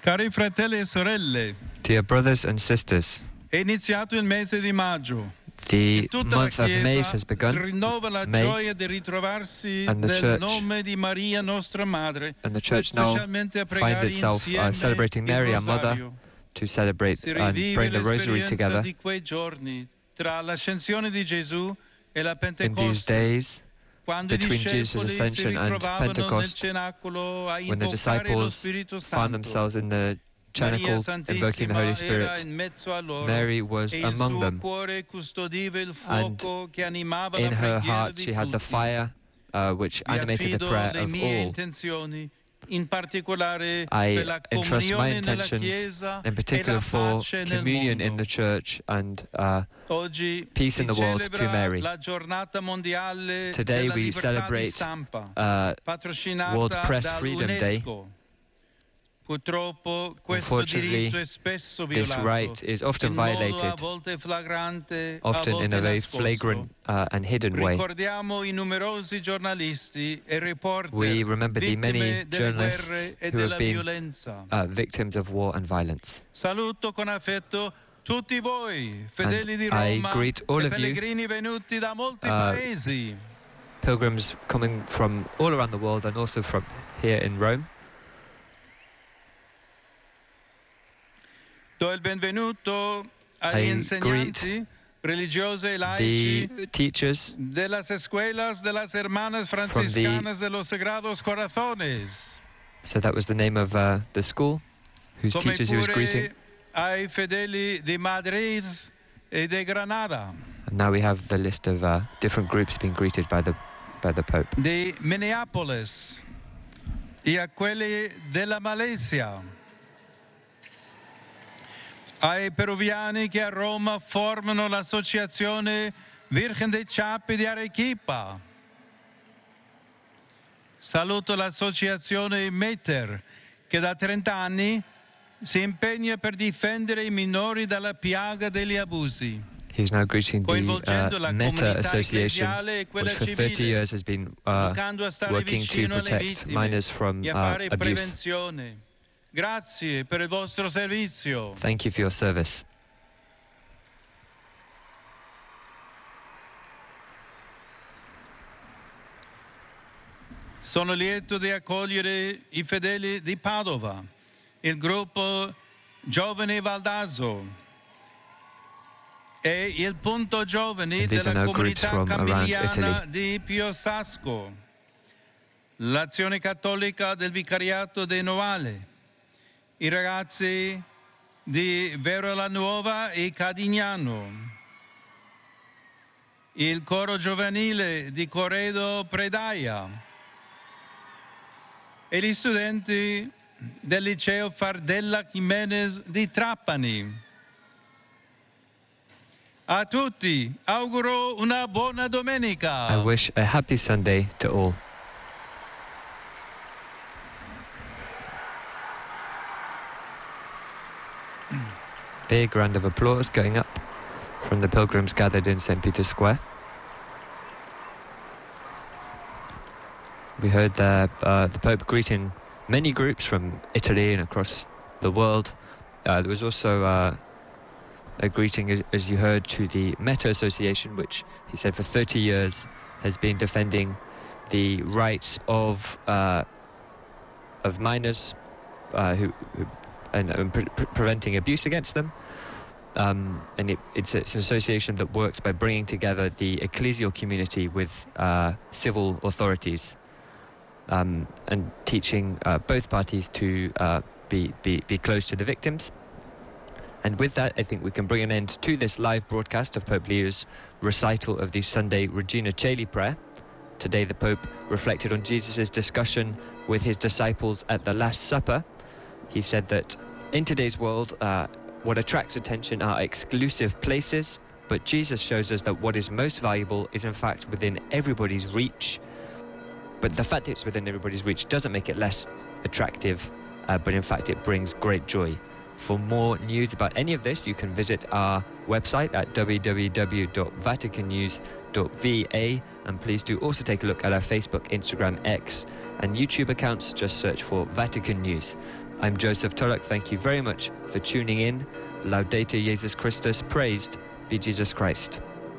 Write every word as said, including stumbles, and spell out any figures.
Cari fratelli e sorelle, Dear brothers and sisters, è iniziato il mese di maggio. the Tutta la month of May Chiesa has si begun, rinnova la May, gioia di ritrovarsi and the nel church- nome di Maria, nostra madre, and the church now specialmente a finds pregare itself uh, insieme celebrating il Mary, our mother, rosario. to celebrate Si and rivive bring the rosary l'esperienza together di quei giorni tra l'ascensione di Gesù e la in these Pentecoste, days quando i between Jesus' discepoli si ascension and ritrovavano nel Pentecost, cenacolo a when the invocare lo disciples Spirito found Santo. themselves in the Maria cenacle invoking the Holy Santissima era Spirit. in mezzo a loro Mary was e il among suo them, cuore custodiva il and fuoco che animava in la her preghiera heart di she had the tutti. fire uh, which Vi animated the affido prayer le of mie all. intenzioni, in particolare I per la entrust my comunione nella intentions, Chiesa in e particular la for pace nel communion in mondo. the church and uh, Oggi peace si in the world to celebra Mary. la giornata mondiale Today della we libertà di celebrate stampa, uh, patrocinata World Press Freedom Day. dall'UNESCO. Purtroppo questo Unfortunately, diritto è spesso this violato right is often in modo a violated, volte flagrante, a often in volte a very nascosto. flagrant uh, and hidden way. Ricordiamo i numerosi giornalisti e reporter We remember the many vittime delle journalists guerre e who have della been violenza. uh, victims of war and violence. Saluto con affetto tutti voi, fedeli And di I Roma greet all e of you, pellegrini venuti da molti uh, paesi. Pilgrims coming from all around the world and also from here in Rome. Do il benvenuto agli I insegnanti religiosi e laici The teachers de las escuelas de las hermanas franciscanas de los Sagrados Corazones, So that was the name of uh, the school, whose come teachers he was greeting. pure ai fedeli di Madrid e di Granada, And now we have the list of uh, different groups being greeted by the by the Pope. di Minneapolis e a quelli della Malesia, ai peruviani che a Roma formano l'associazione Virgen dei Ciappi di Arequipa. Saluto l'associazione Meter, che da trenta anni si impegna per difendere i minori dalla piaga degli abusi, He's now greeting the coinvolgendo uh, la Meta comunità Association, ecclesiale e quella which for thirty civile, years has been uh, educando a stare working to vicino alle protect vittime minors from e a uh, fare abuse. prevenzione. Grazie per il vostro servizio. Thank you for your service. Sono lieto di accogliere i fedeli di Padova, il gruppo Giovani Valdaso e il Punto Giovani And these are della now groups comunità from around camiliana Italy. di Piosasco, l'Azione Cattolica del Vicariato di Novale, i ragazzi di Vero la Nuova e Cadignano, il coro giovanile di Corredo Predaia e gli studenti del liceo Fardella Jimenez di Trapani. A tutti auguro una buona domenica. I wish a happy Sunday to all. Big round of applause going up from the pilgrims gathered in Saint Peter's Square. We heard the, uh, the Pope greeting many groups from Italy and across the world. Uh, there was also uh, a greeting, as, as you heard, to the Meta Association, which he said for thirty years has been defending the rights of uh, of minors uh, who, who and, and pre pre preventing abuse against them. Um, and it, it's, it's an association that works by bringing together the ecclesial community with uh, civil authorities. Um, and teaching uh, both parties to uh, be, be, be close to the victims. And with that, I think we can bring an end to this live broadcast of Pope Leo's recital of the Sunday Regina Caeli prayer. Today the Pope reflected on Jesus' discussion with his disciples at the Last Supper. He said that in today's world, uh, what attracts attention are exclusive places, but Jesus shows us that what is most valuable is in fact within everybody's reach. But the fact it's within everybody's reach doesn't make it less attractive, uh, but in fact it brings great joy. For more news about any of this, you can visit our website at w w w dot vatican news dot v a, and please do also take a look at our Facebook, Instagram, X and YouTube accounts. Just search for Vatican News. I'm Joseph Tulloch. Thank you very much for tuning in. Laudate Jesus Christus. Praised be Jesus Christ.